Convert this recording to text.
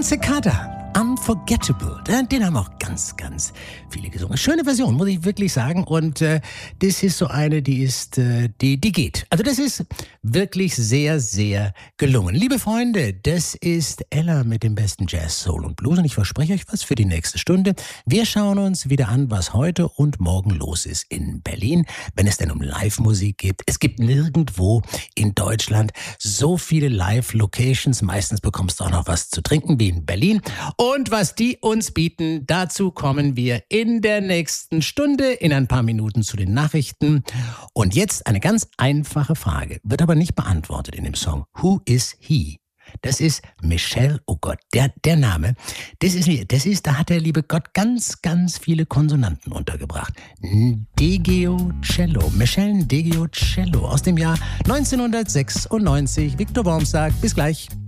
Stefan Cicada. Unforgettable. Den haben auch ganz, ganz viele gesungen. Schöne Version, muss ich wirklich sagen. Und das ist so eine, die geht. Also das ist wirklich sehr, sehr gelungen. Liebe Freunde, das ist Ella mit dem besten Jazz, Soul und Blues. Und ich verspreche euch was für die nächste Stunde. Wir schauen uns wieder an, was heute und morgen los ist in Berlin, wenn es denn um Live-Musik geht. Es gibt nirgendwo in Deutschland so viele Live-Locations. Meistens bekommst du auch noch was zu trinken wie in Berlin. Und was die uns bieten, dazu kommen wir in der nächsten Stunde, in ein paar Minuten zu den Nachrichten. Und jetzt eine ganz einfache Frage, wird aber nicht beantwortet in dem Song. Who is he? Das ist Michel, oh Gott, der Name, da hat der liebe Gott ganz, ganz viele Konsonanten untergebracht. Deggio-Cello, Michel Deggio-Cello aus dem Jahr 1996. Victor Worm sagt, bis gleich.